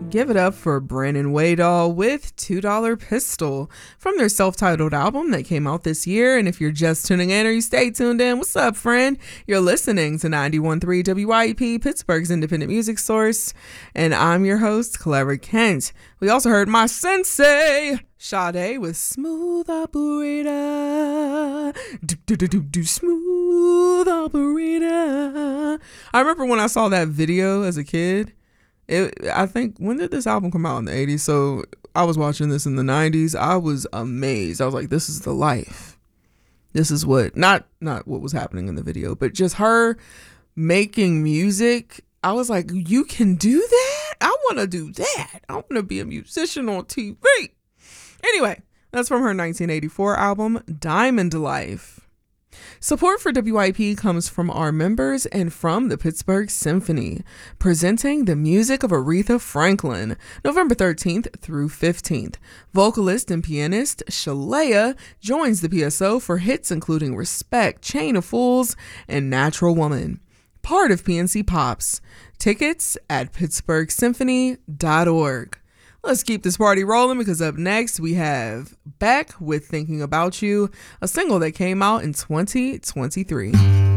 Give it up for Brandon Waydall with $2 Pistol from their self-titled album that came out this year. And if you're just tuning in or you stay tuned in, what's up, friend? You're listening to 91.3 WYEP, Pittsburgh's independent music source. And I'm your host, Clara Kent. We also heard my sensei, Sade, with Smooth Operator. Smooth Operator. I remember when I saw that video as a kid. I think, when did this album come out? In the 80s? So I was watching this in the 90s. I was amazed. I was like, this is the life. This is what, not what was happening in the video, but just her making music. I was like, you can do that? I want to do that. I want to be a musician on TV. Anyway, that's from her 1984 album, Diamond Life. Support for WYP comes from our members and from the Pittsburgh Symphony, presenting the music of Aretha Franklin, November 13th through 15th. Vocalist and pianist Shalea joins the PSO for hits including Respect, Chain of Fools, and Natural Woman. Part of PNC Pops. Tickets at pittsburghsymphony.org. Let's keep this party rolling because up next we have Beck with Thinking About You, a single that came out in 2023.